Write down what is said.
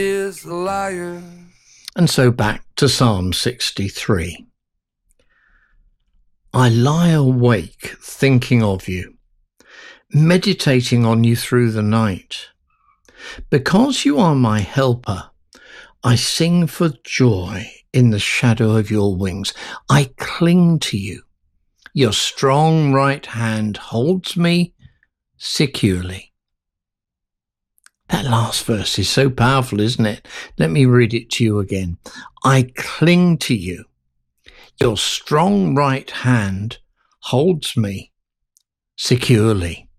is a liar. And so back to Psalm 63. I lie awake thinking of you, meditating on you through the night. Because you are my helper, I sing for joy in the shadow of your wings. I cling to you. Your strong right hand holds me securely. That last verse is so powerful, isn't it? Let me read it to you again. I cling to you. Your strong right hand holds me securely.